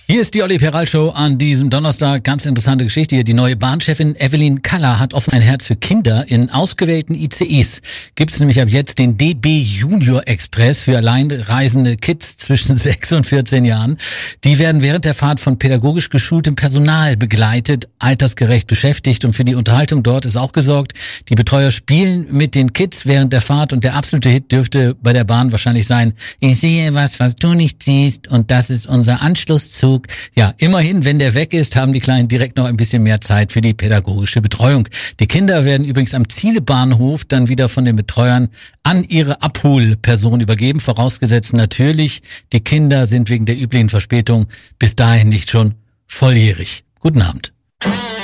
Hier ist die Olli Peral Show an diesem Donnerstag. Ganz interessante Geschichte hier. Die neue Bahnchefin Evelyn Kaller hat offen ein Herz für Kinder. In ausgewählten ICEs gibt es nämlich ab jetzt den DB Junior Express für alleinreisende Kids zwischen 6 und 14 Jahren. Die werden während der Fahrt von pädagogisch geschultem Personal begleitet, altersgerecht beschäftigt, und für die Unterhaltung dort ist auch gesorgt. Die Betreuer spielen mit den Kids während der Fahrt und der absolute Hit dürfte bei der Bahn wahrscheinlich sein: Ich sehe was du nicht siehst, und das ist unser Anschlusszug. Ja, immerhin, wenn der weg ist, haben die Kleinen direkt noch ein bisschen mehr Zeit für die pädagogische Betreuung. Die Kinder werden übrigens am Zielebahnhof dann wieder von den Betreuern an ihre Abholperson übergeben, vorausgesetzt natürlich, die Kinder sind wegen der üblichen Verspätung bis dahin nicht schon volljährig. Guten Abend.